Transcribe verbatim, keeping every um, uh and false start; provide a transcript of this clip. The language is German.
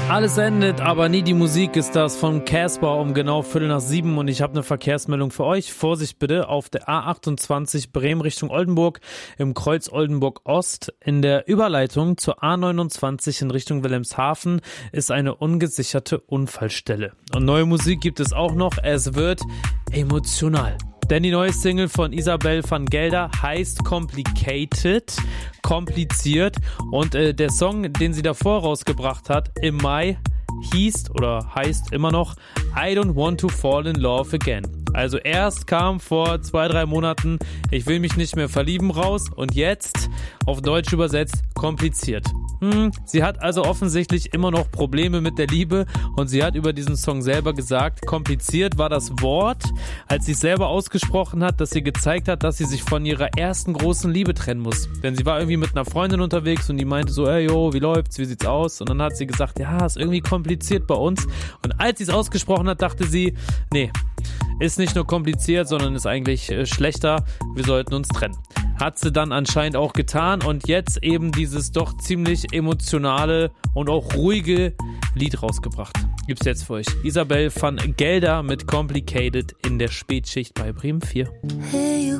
Alles endet, aber nie die Musik ist das von Casper um genau Viertel nach sieben und ich habe eine Verkehrsmeldung für euch. Vorsicht bitte, auf der A achtundzwanzig Bremen Richtung Oldenburg im Kreuz Oldenburg Ost in der Überleitung zur A neunundzwanzig in Richtung Wilhelmshaven ist eine ungesicherte Unfallstelle. Und neue Musik gibt es auch noch, es wird emotional. Denn die neue Single von Isabel van Gelder heißt Complicated, kompliziert und äh, der Song, den sie davor rausgebracht hat, im Mai, hieß oder heißt immer noch I Don't Want to Fall in Love Again. Also erst kam vor zwei, drei Monaten Ich will mich nicht mehr verlieben raus und jetzt, auf Deutsch übersetzt, kompliziert. Hm, sie hat also offensichtlich immer noch Probleme mit der Liebe und sie hat über diesen Song selber gesagt, kompliziert war das Wort, als sie es selber ausgesprochen hat, dass sie gezeigt hat, dass sie sich von ihrer ersten großen Liebe trennen muss. Denn sie war irgendwie mit einer Freundin unterwegs und die meinte so, ey, yo, wie läuft's, wie sieht's aus? Und dann hat sie gesagt, ja, ist irgendwie kompliziert bei uns. Und als sie es ausgesprochen hat, dachte sie, nee, ist nicht nur kompliziert, sondern ist eigentlich äh, schlechter, wir sollten uns trennen. Hat sie dann anscheinend auch getan und jetzt eben dieses doch ziemlich emotionale und auch ruhige Lied rausgebracht. Gibt's jetzt für euch. Isabel van Gelder mit Complicated in der Spätschicht bei Bremen vier. Hey,